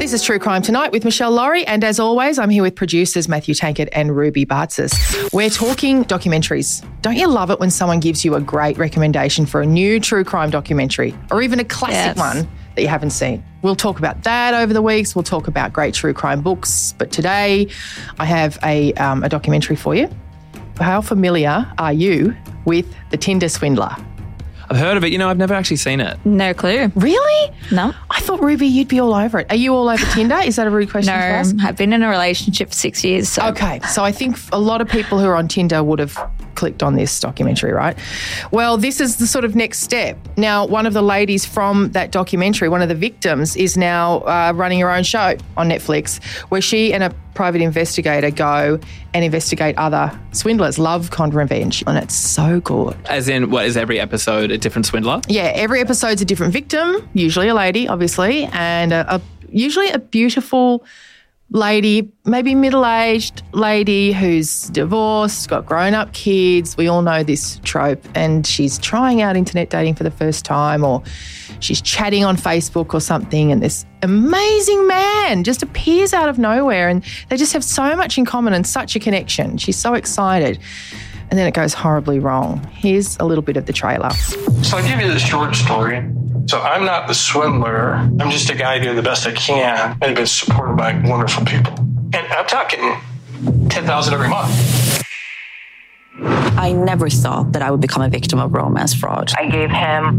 This is True Crime Tonight with Michelle Laurie, and as always, I'm here with producers Matthew Tankard and Ruby Bartzis. We're talking documentaries. Don't you love it when someone gives you a great recommendation for a new true crime documentary or even a classic one that you haven't seen? We'll talk about that over the weeks. We'll talk about great true crime books. But today I have a documentary for you. How familiar are you with The Tinder Swindler? I've heard of it. I've never actually seen it. No clue. Really? No. I thought, Ruby, you'd be all over it. Are you all over Tinder? Is that a rude question to ask? No, I've been in a relationship for 6 years. So. Okay, so I think a lot of people who are on Tinder would have clicked on this documentary, right? Well, this is the sort of next step. Now, one of the ladies from that documentary, one of the victims, is now running her own show on Netflix where she and a private investigator go and investigate other swindlers. Love, con, revenge. And it's so good. As in, what, is every episode a different swindler? Yeah, every episode's a different victim, usually a lady, obviously, and usually a beautiful lady, maybe middle-aged lady who's divorced, got grown-up kids. We all know this trope. And she's trying out internet dating for the first time, or she's chatting on Facebook or something, and this amazing man just appears out of nowhere, and they just have so much in common and such a connection. She's so excited. And then it goes horribly wrong. Here's a little bit of the trailer. So I'll give you the short story. So I'm not the swindler. I'm just a guy doing the best I can and have been supported by wonderful people. And I'm talking $10,000 every month. I never thought that I would become a victim of romance fraud. I gave him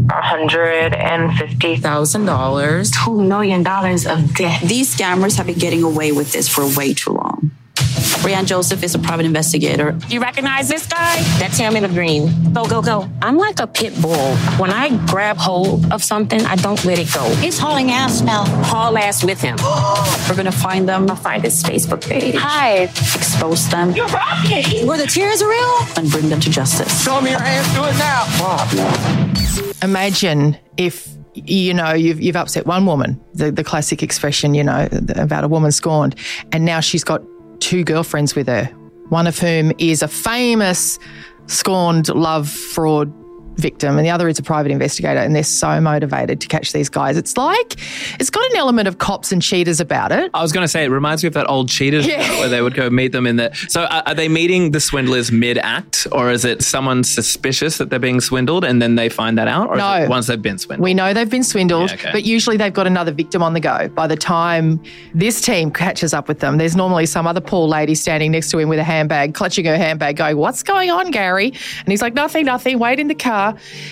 $150,000. $2 million of debt. These scammers have been getting away with this for way too long. Brianne Joseph is a private investigator. You recognize this guy? That's him in the green. Go, go, go. I'm like a pit bull. When I grab hold of something, I don't let it go. He's hauling ass now. Haul ass with him. We're going to find them. I'll find his Facebook page. Hi. Expose them. You're rocking. Where the tears are real. And bring them to justice. Show me your hands. Do it now. Imagine if you've upset one woman, the classic expression, about a woman scorned, and now she's got 2 girlfriends with her, one of whom is a famous scorned love fraud victim and the other is a private investigator, and they're so motivated to catch these guys. It's got an element of cops and cheaters about it. I was going to say, it reminds me of that old Cheaters show where they would go meet them in the... So are they meeting the swindlers mid-act, or is it someone suspicious that they're being swindled and then they find that out? Or no. Is it once they've been swindled? We know they've been swindled, but usually they've got another victim on the go. By the time this team catches up with them, there's normally some other poor lady standing next to him with a handbag, clutching her handbag, going, "What's going on, Gary?" And he's like, nothing, wait in the car.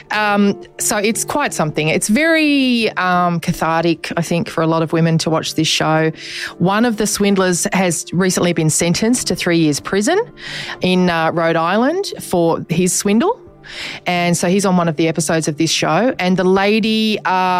So it's quite something. It's very cathartic, I think, for a lot of women to watch this show. One of the swindlers has recently been sentenced to 3 years prison in Rhode Island for his swindle. And so he's on one of the episodes of this show. And the lady,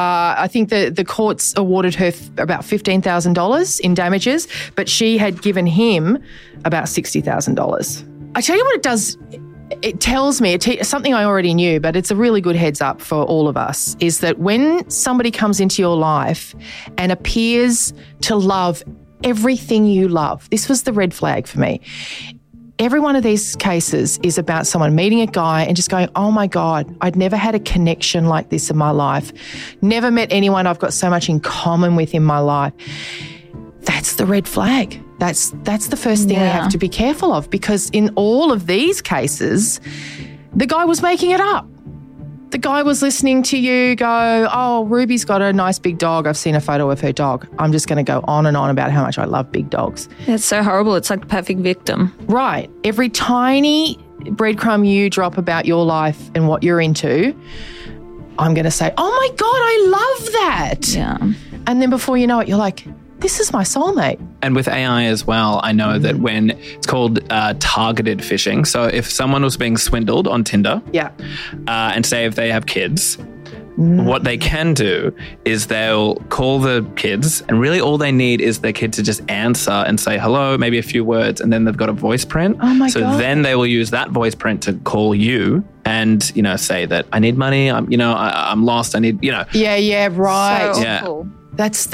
I think the courts awarded her about $15,000 in damages, but she had given him about $60,000. I tell you what it does. It tells me, something I already knew, but it's a really good heads up for all of us, is that when somebody comes into your life and appears to love everything you love, this was the red flag for me. Every one of these cases is about someone meeting a guy and just going, oh my God, I'd never had a connection like this in my life. Never met anyone I've got so much in common with in my life. That's the red flag. That's the first thing we have to be careful of, because in all of these cases, the guy was making it up. The guy was listening to you go, oh, Ruby's got a nice big dog. I've seen a photo of her dog. I'm just going to go on and on about how much I love big dogs. It's so horrible. It's like the perfect victim. Right. Every tiny breadcrumb you drop about your life and what you're into, I'm going to say, oh my God, I love that. Yeah. And then before you know it, you're like, this is my soulmate. And with AI as well, I know that when it's called targeted phishing. So if someone was being swindled on Tinder, and say if they have kids, what they can do is they'll call the kids, and really all they need is their kid to just answer and say hello, maybe a few words, and then they've got a voice print. Oh my God. So then they will use that voice print to call you and, say that I need money, I'm lost, I need, Yeah, right. So Yeah. awful. That's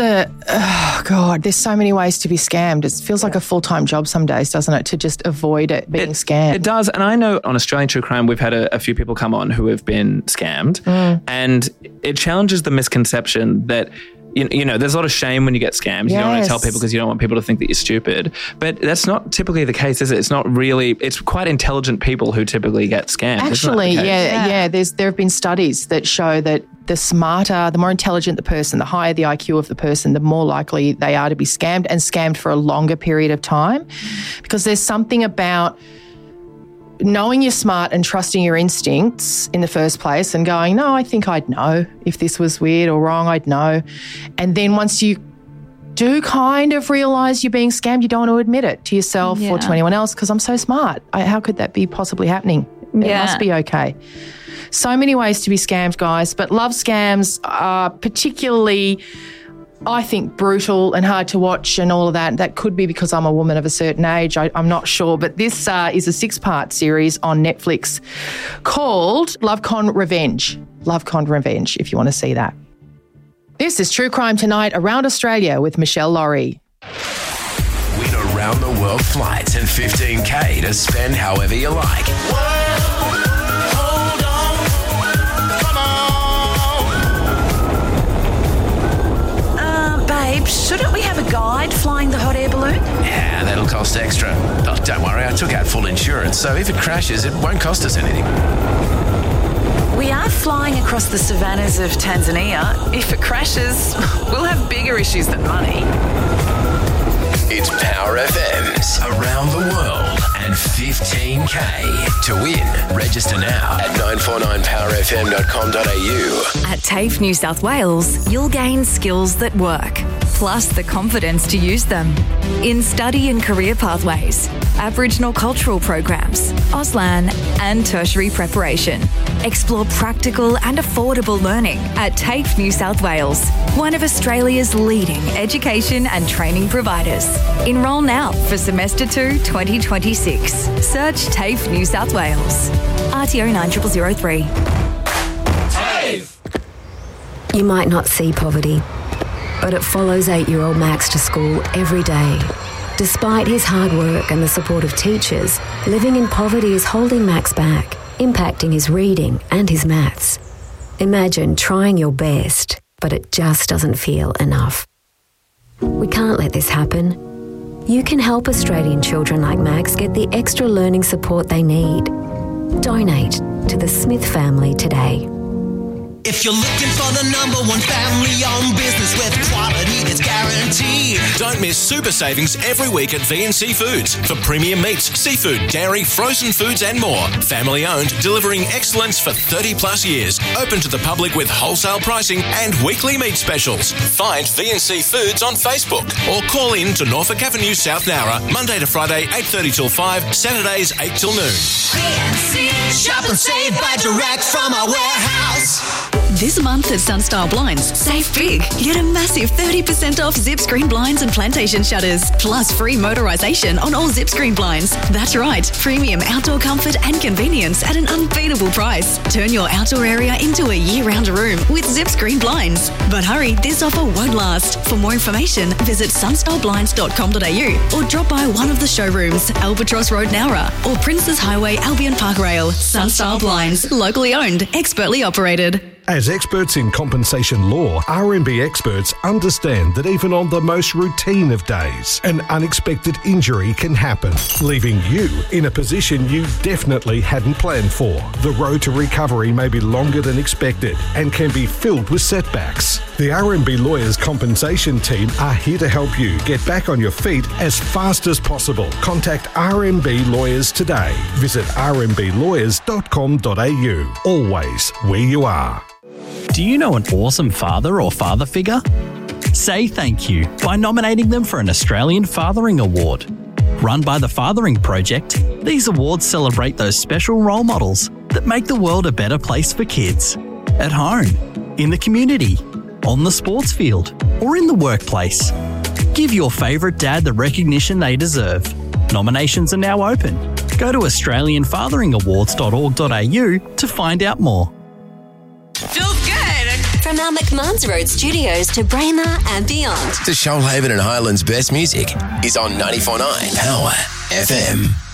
oh God, there's so many ways to be scammed. It feels like a full-time job some days, doesn't it, to just avoid it being scammed? It does. And I know on Australian True Crime, we've had a few people come on who have been scammed. And it challenges the misconception that you know, there's a lot of shame when you get scammed. You don't want to tell people because you don't want people to think that you're stupid. But that's not typically the case, is it? It's not really. It's quite intelligent people who typically get scammed. Actually, yeah. There have been studies that show that the smarter, the more intelligent the person, the higher the IQ of the person, the more likely they are to be scammed, and scammed for a longer period of time. Because there's something about knowing you're smart and trusting your instincts in the first place and going, no, I think I'd know if this was weird or wrong, I'd know. And then once you do kind of realise you're being scammed, you don't want to admit it to yourself or to anyone else because I'm so smart. How could that be possibly happening? It must be okay. So many ways to be scammed, guys, but love scams are particularly, I think, brutal and hard to watch and all of that. That could be because I'm a woman of a certain age. I'm not sure. But this is a 6-part series on Netflix called Love Con Revenge. Love Con Revenge, if you want to see that. This is True Crime Tonight Around Australia with Michelle Laurie. Win around the world flights and $15,000 to spend however you like. Shouldn't we have a guide flying the hot air balloon? Yeah, that'll cost extra. Oh, don't worry, I took out full insurance, so if it crashes, it won't cost us anything. We are flying across the savannas of Tanzania. If it crashes, we'll have bigger issues than money. It's Power FM's Around the World and $15,000 to win. Register now at 949powerfm.com.au. At TAFE New South Wales, you'll gain skills that work, plus the confidence to use them. In study and career pathways, Aboriginal cultural programs, Auslan and tertiary preparation. Explore practical and affordable learning at TAFE New South Wales, one of Australia's leading education and training providers. Enrol now for Semester 2 2026. Search TAFE New South Wales. RTO 9003. TAFE! You might not see poverty, but it follows 8-year-old Max to school every day. Despite his hard work and the support of teachers, living in poverty is holding Max back, impacting his reading and his maths. Imagine trying your best, but it just doesn't feel enough. We can't let this happen. You can help Australian children like Max get the extra learning support they need. Donate to the Smith family today. If you're looking for the number one family-owned business with quality that's guaranteed. Don't miss super savings every week at VNC Foods for premium meats, seafood, dairy, frozen foods and more. Family-owned, delivering excellence for 30-plus years. Open to the public with wholesale pricing and weekly meat specials. Find VNC Foods on Facebook or call in to Norfolk Avenue, South Nowra, Monday to Friday, 8:30 till 5, Saturdays, 8 till noon. VNC, shop and save by direct from our warehouse. This month at Sunstyle Blinds, save big. Get a massive 30% off Zip Screen blinds and plantation shutters, plus free motorisation on all Zip Screen blinds. That's right, premium outdoor comfort and convenience at an unbeatable price. Turn your outdoor area into a year-round room with Zip Screen blinds. But hurry, this offer won't last. For more information, visit sunstyleblinds.com.au or drop by one of the showrooms, Albatross Road, Nowra, or Princes Highway, Albion Park Rail. Sunstyle Blinds, locally owned, expertly operated. As experts in compensation law, RMB experts understand that even on the most routine of days, an unexpected injury can happen, leaving you in a position you definitely hadn't planned for. The road to recovery may be longer than expected and can be filled with setbacks. The RMB Lawyers Compensation Team are here to help you get back on your feet as fast as possible. Contact RMB Lawyers today. Visit rmblawyers.com.au. Always where you are. Do you know an awesome father or father figure? Say thank you by nominating them for an Australian Fathering Award. Run by the Fathering Project, these awards celebrate those special role models that make the world a better place for kids. At home, in the community, on the sports field, or in the workplace. Give your favourite dad the recognition they deserve. Nominations are now open. Go to australianfatheringawards.org.au to find out more. Feels good. From our McMahon's Road studios to Braemar and beyond. The Shoalhaven and Highlands best music is on 94.9 Power FM.